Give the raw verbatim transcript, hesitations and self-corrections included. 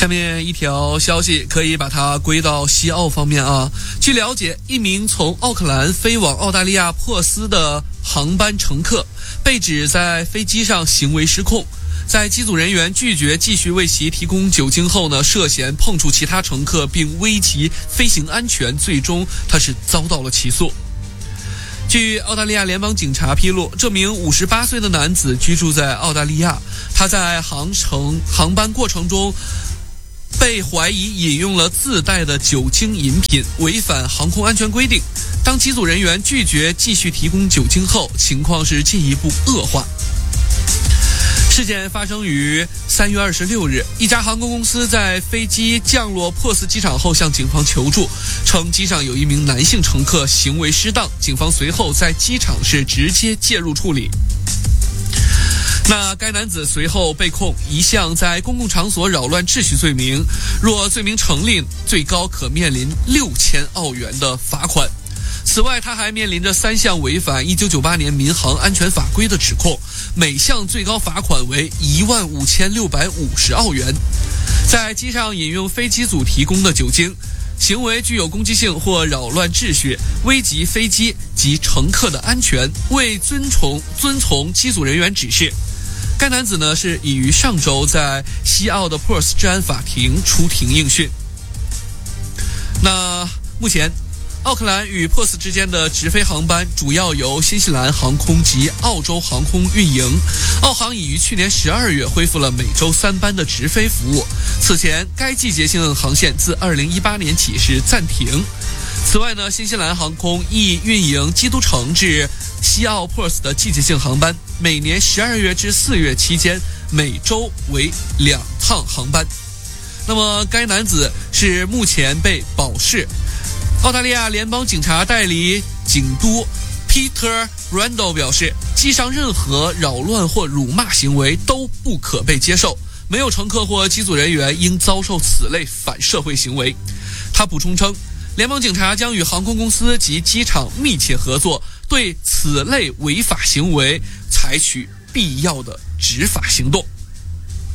下面一条消息可以把它归到西澳方面啊。据了解，一名从奥克兰飞往澳大利亚珀斯的航班乘客被指在飞机上行为失控，在机组人员拒绝继续为其提供酒精后呢，涉嫌碰触其他乘客并危及飞行安全，最终他是遭到了起诉。据澳大利亚联邦警察披露，这名五十八岁的男子居住在澳大利亚，他在航程航班过程中被怀疑饮用了自带的酒精饮品，违反航空安全规定。当机组人员拒绝继续提供酒精后，情况是进一步恶化。事件发生于三月二十六日，一家航空公司在飞机降落珀斯机场后向警方求助，称机上有一名男性乘客行为失当，警方随后在机场是直接介入处理。那该男子随后被控一项在公共场所扰乱秩序罪名，若罪名成立，最高可面临六千澳元的罚款。此外，他还面临着三项违反一九九八年民航安全法规的指控，每项最高罚款为一万五千六百五十澳元。在机上饮用飞机组提供的酒精，行为具有攻击性或扰乱秩序，危及飞机及乘客的安全，未遵从遵从机组人员指示。该男子呢是已于上周在西澳的珀斯治安法庭出庭应讯。那目前奥克兰与珀斯之间的直飞航班主要由新西兰航空及澳洲航空运营。澳航已于去年十二月恢复了每周三班的直飞服务。此前，该季节性航线自二零一八年起是暂停。此外呢，新西兰航空亦运营基督城至西澳珀斯的季节性航班，每年十二月至四月期间每周为两趟航班。那么该男子是目前被保释。澳大利亚联邦警察代理警督 Peter Randall 表示，机上任何扰乱或辱骂行为都不可被接受，没有乘客或机组人员应遭受此类反社会行为。他补充称，联邦警察将与航空公司及机场密切合作，对此类违法行为采取必要的执法行动。